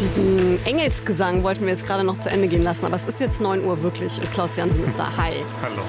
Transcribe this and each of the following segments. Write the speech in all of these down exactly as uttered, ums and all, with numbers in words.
Diesen Engelsgesang wollten wir jetzt gerade noch zu Ende gehen lassen, aber es ist jetzt neun Uhr wirklich und Klaus Jansen ist da. Hi. Hallo.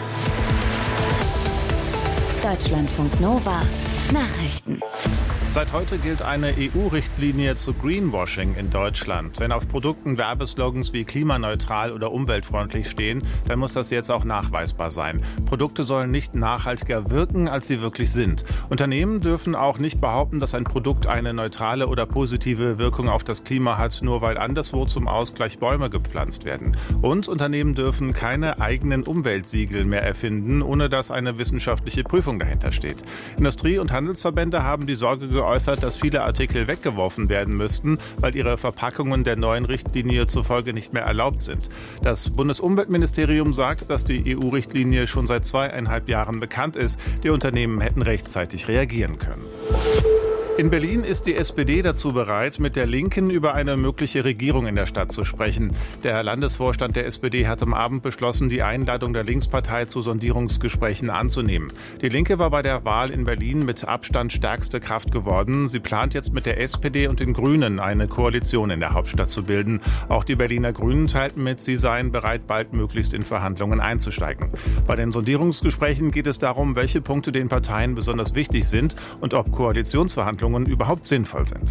Deutschlandfunk Nova Nachrichten. Seit heute gilt eine E U-Richtlinie zu Greenwashing in Deutschland. Wenn auf Produkten Werbeslogans wie klimaneutral oder umweltfreundlich stehen, dann muss das jetzt auch nachweisbar sein. Produkte sollen nicht nachhaltiger wirken, als sie wirklich sind. Unternehmen dürfen auch nicht behaupten, dass ein Produkt eine neutrale oder positive Wirkung auf das Klima hat, nur weil anderswo zum Ausgleich Bäume gepflanzt werden. Und Unternehmen dürfen keine eigenen Umweltsiegel mehr erfinden, ohne dass eine wissenschaftliche Prüfung dahinter steht. Industrie- und Handelsverbände haben die Sorge geäußert, dass viele Artikel weggeworfen werden müssten, weil ihre Verpackungen der neuen Richtlinie zufolge nicht mehr erlaubt sind. Das Bundesumweltministerium sagt, dass die E U-Richtlinie schon seit zweieinhalb Jahren bekannt ist. Die Unternehmen hätten rechtzeitig reagieren können. In Berlin ist die S P D dazu bereit, mit der Linken über eine mögliche Regierung in der Stadt zu sprechen. Der Landesvorstand der S P D hat am Abend beschlossen, die Einladung der Linkspartei zu Sondierungsgesprächen anzunehmen. Die Linke war bei der Wahl in Berlin mit Abstand stärkste Kraft geworden. Sie plant jetzt mit der S P D und den Grünen eine Koalition in der Hauptstadt zu bilden. Auch die Berliner Grünen teilten mit, sie seien bereit, baldmöglichst in Verhandlungen einzusteigen. Bei den Sondierungsgesprächen geht es darum, welche Punkte den Parteien besonders wichtig sind und ob Koalitionsverhandlungen überhaupt sinnvoll sind.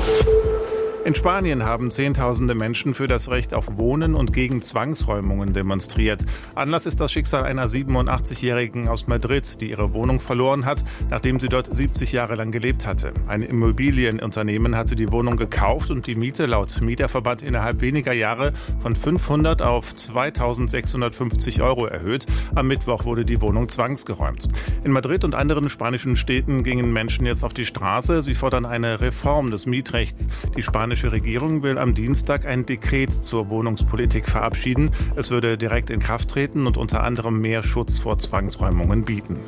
In Spanien haben Zehntausende Menschen für das Recht auf Wohnen und gegen Zwangsräumungen demonstriert. Anlass ist das Schicksal einer siebenundachtzigjährigen aus Madrid, die ihre Wohnung verloren hat, nachdem sie dort siebzig Jahre lang gelebt hatte. Ein Immobilienunternehmen hatte die Wohnung gekauft und die Miete laut Mieterverband innerhalb weniger Jahre von fünfhundert auf zweitausendsechshundertfünfzig Euro erhöht. Am Mittwoch wurde die Wohnung zwangsgeräumt. In Madrid und anderen spanischen Städten gingen Menschen jetzt auf die Straße. Sie fordern eine Reform des Mietrechts. Die spanische Die Regierung will am Dienstag ein Dekret zur Wohnungspolitik verabschieden. Es würde direkt in Kraft treten und unter anderem mehr Schutz vor Zwangsräumungen bieten.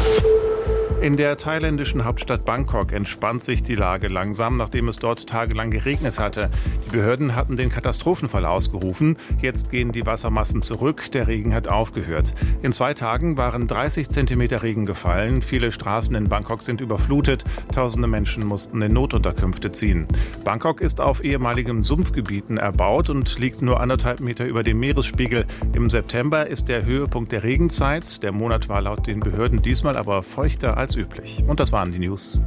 In der thailändischen Hauptstadt Bangkok entspannt sich die Lage langsam, nachdem es dort tagelang geregnet hatte. Die Behörden hatten den Katastrophenfall ausgerufen. Jetzt gehen die Wassermassen zurück. Der Regen hat aufgehört. In zwei Tagen waren dreißig Zentimeter Regen gefallen. Viele Straßen in Bangkok sind überflutet. Tausende Menschen mussten in Notunterkünfte ziehen. Bangkok ist auf ehemaligen Sumpfgebieten erbaut und liegt nur anderthalb Meter über dem Meeresspiegel. Im September ist der Höhepunkt der Regenzeit. Der Monat war laut den Behörden diesmal aber feuchter als üblich. Und das waren die News.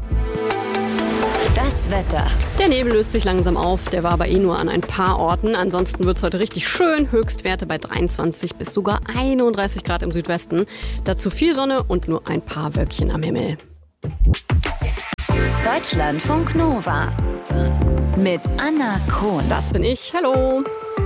Das Wetter. Der Nebel löst sich langsam auf, der war aber eh nur an ein paar Orten. Ansonsten wird es heute richtig schön, Höchstwerte bei dreiundzwanzig bis sogar einunddreißig Grad im Südwesten. Dazu viel Sonne und nur ein paar Wölkchen am Himmel. Deutschlandfunk Nova mit Anna Krohn. Das bin ich, hallo.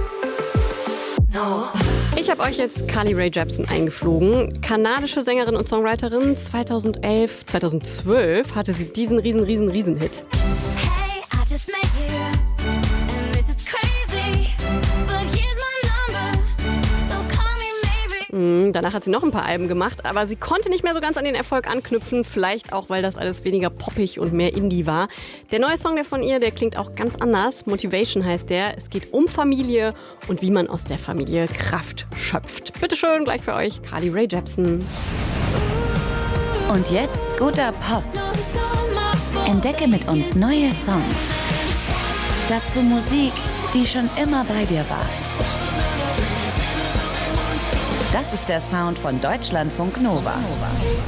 No. Ich habe euch jetzt Carly Rae Jepsen eingeflogen. Kanadische Sängerin und Songwriterin. zweitausendelf, zweitausendzwölf hatte sie diesen riesen, riesen, riesen Hit. Hey, I just met you, and this is crazy, but here's my number, so call me maybe. Mhm, danach hat sie noch ein paar Alben gemacht, aber sie konnte nicht mehr so ganz an den Erfolg anknüpfen. Vielleicht auch, weil das alles weniger poppig und mehr Indie war. Der neue Song, der von ihr, der klingt auch ganz anders. Motivation heißt der. Es geht um Familie und wie man aus der Familie Kraft schöpft. Bitteschön, gleich für euch Carly Rae Jepsen. Und jetzt guter Pop. Entdecke mit uns neue Songs. Dazu Musik, die schon immer bei dir war. Das ist der Sound von Deutschlandfunk Nova.